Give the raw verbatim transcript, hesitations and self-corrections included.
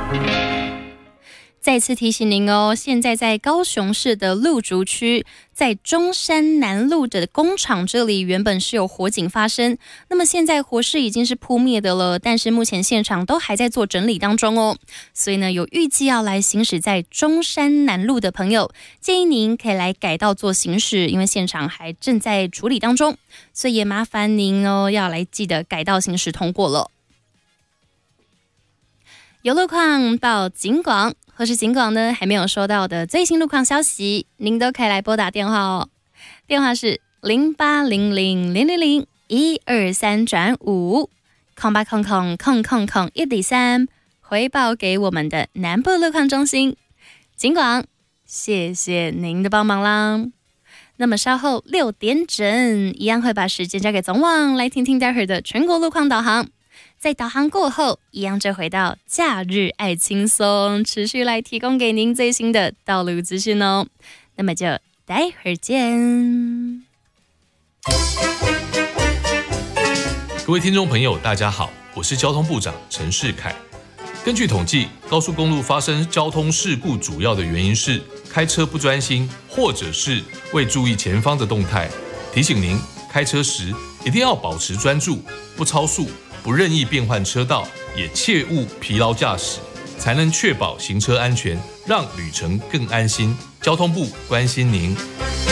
再次提醒您哦，现在在高雄市的鹿竹区，在中山南路的工厂这里，原本是有火警发生，那么现在火势已经是扑灭的了，但是目前现场都还在做整理当中哦。所以呢，有预计要来行驶在中山南路的朋友，建议您可以来改道做行驶，因为现场还正在处理当中，所以也麻烦您哦，要来记得改道行驶通过了。有路况到警广，或是警广呢还没有收到的最新路况消息，您都可以来拨打电话哦。电话是零八零零零零零一二三转五空八空空空空空一点三，回报给我们的南部路况中心。警广，谢谢您的帮忙啦。那么稍后六点整，一样会把时间交给总网，来听听待会儿的全国路况导航。在导航过后，一样就回到假日爱轻松，持续来提供给您最新的道路资讯哦。那么就待会儿见。 各位听众朋友，大家好，我是交通部长陈世凯。根据统计，高速公路发生交通事故主要的原因是开车不专心，或者是未注意前方的动态。提醒您，开车时一定要保持专注，不超速，不任意变换车道，也切勿疲劳驾驶，才能确保行车安全，让旅程更安心。交通部关心您。